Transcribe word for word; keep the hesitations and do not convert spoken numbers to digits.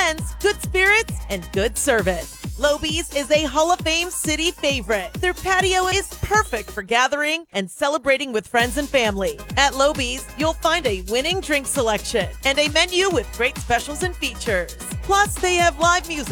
friends, good spirits, and good service. Lobies is a Hall of Fame city favorite. Their patio is perfect for gathering and celebrating with friends and family. At Lobies, you'll find a winning drink selection and a menu with great specials and features. Plus, they have live music